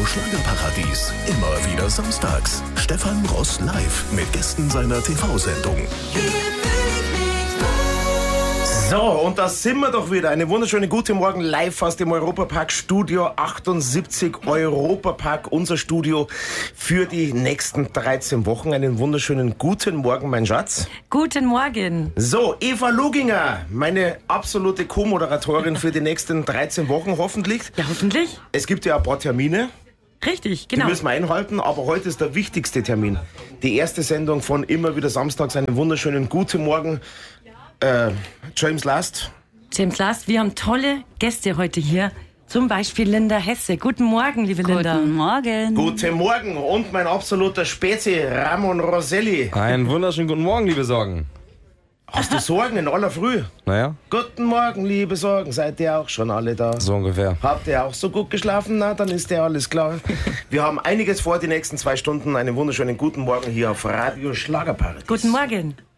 Radio Schlagerparadies. Immer wieder samstags. Stefan Ross live mit Gästen seiner TV-Sendung. So, und da sind wir doch wieder. Eine wunderschöne gute Morgen live aus dem Europapark Studio 78 Europapark, unser Studio für die nächsten 13 Wochen. Einen wunderschönen guten Morgen, mein Schatz. Guten Morgen. So, Eva Luginger, meine absolute Co-Moderatorin für die nächsten 13 Wochen, hoffentlich. Ja, hoffentlich. Es gibt ja ein paar Termine. Richtig, Die genau. müssen wir einhalten, aber heute ist der wichtigste Termin. Die erste Sendung von immer wieder samstags. Einen wunderschönen guten Morgen. James Last. James Last, wir haben tolle Gäste heute hier. Zum Beispiel Linda Hesse. Guten Morgen, liebe Linda. Guten Morgen. Guten Morgen und mein absoluter Spezi, Ramon Roselli. Einen wunderschönen guten Morgen, liebe Sorgen. Hast du Sorgen in aller Früh? Naja, Guten Morgen, liebe Sorgen. Seid ihr auch schon alle da? so ungefähr. Habt ihr auch so gut geschlafen? Na, dann ist ja alles klar. Wir haben einiges vor, die nächsten 2 Stunden. Einen wunderschönen guten Morgen hier auf Radio Schlagerparadies. Guten Morgen.